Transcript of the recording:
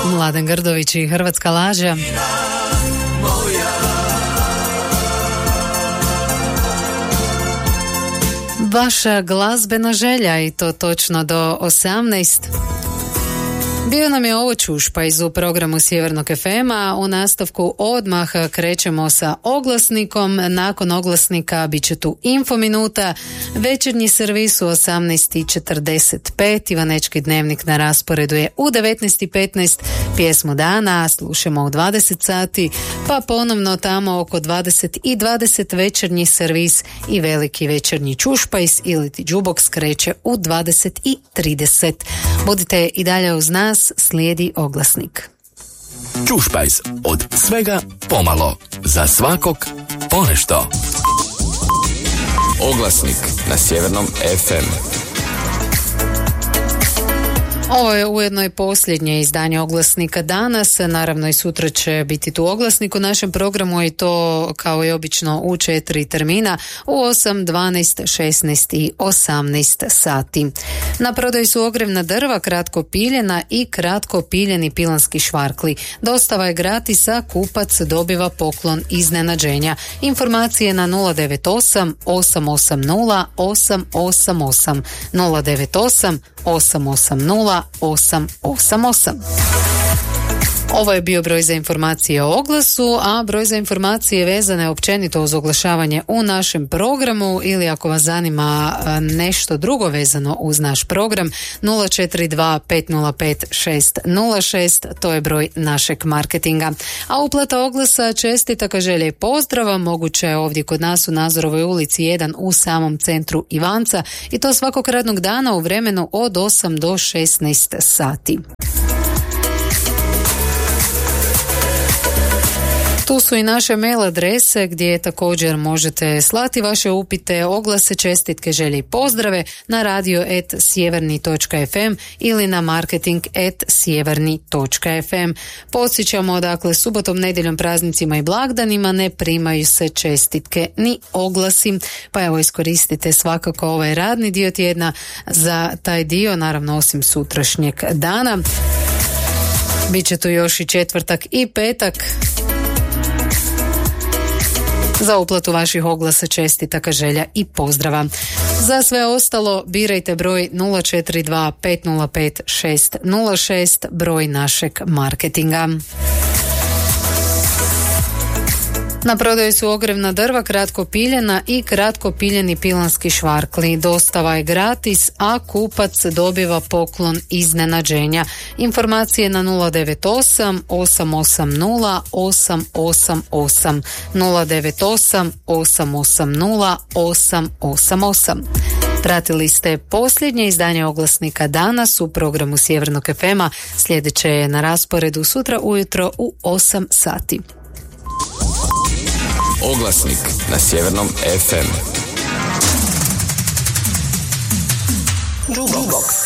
Mladen Grdović i Hrvatska laža. Vaša glazbena želja i to točno do 18. Bio nam je ovo Čušpajz u programu Sjevernog FM-a. U nastavku odmah krećemo sa oglasnikom. Nakon oglasnika bit će tu infominuta, večernji servis u 18:45, Ivanečki dnevnik na rasporedu je u 19:15, pjesmu dana slušamo u 20 sati, pa ponovno tamo oko 20:20 večernji servis i veliki večernji Čušpajz ili ti Džuboks kreće u 20:30. Budite i dalje uz nas. Slijedi oglasnik. Čušpajz, od svega pomalo, za svakog ponešto. Oglasnik na Sjevernom FM. Ovo je ujedno i posljednje izdanje oglasnika danas, naravno i sutra će biti tu oglasnik u našem programu i to kao i obično u 4 termina u 8, 12, 16 i 18 sati. Na prodaju su ogrevna drva, kratko piljena i kratko piljeni pilanski švarkli. Dostava je gratis, a kupac dobiva poklon iznenađenja. Informacije na 098 880 888 098 880 888. Ovo je bio broj za informacije o oglasu, a broj za informacije vezane općenito uz oglašavanje u našem programu ili ako vas zanima nešto drugo vezano uz naš program 042 505 606, to je broj našeg marketinga. A uplata oglasa, čestitaka, želje i pozdrava moguće je ovdje kod nas u Nazorovoj ulici 1 u samom centru Ivanca i to svakog radnog dana u vremenu od 8 do 16 sati. Tu su i naše mail adrese gdje također možete slati vaše upite, oglase, čestitke, želje i pozdrave na radio@sjeverni.fm ili na marketing@sjeverni.fm. Podsjećamo, dakle, subotom, nedjeljom, praznicima i blagdanima ne primaju se čestitke ni oglasi, pa evo iskoristite svakako ovaj radni dio tjedna za taj dio, naravno osim sutrašnjeg dana. Biće tu još i četvrtak i petak za uplatu vaših oglasa, čestitaka, želja i pozdrava. Za sve ostalo birajte broj 042 505 606, broj našeg marketinga. Na prodaju su ogrevna drva, kratko piljena i kratko piljeni pilanski švarkli. Dostava je gratis, a kupac dobiva poklon iznenađenja. Informacije na 098 880 888 098 880 888. Pratili ste posljednje izdanje oglasnika danas u programu Sjevernog FM-a. Sljedeće je na rasporedu sutra ujutro u 8 sati. Oglasnik na Sjevernom FM. Džuboks.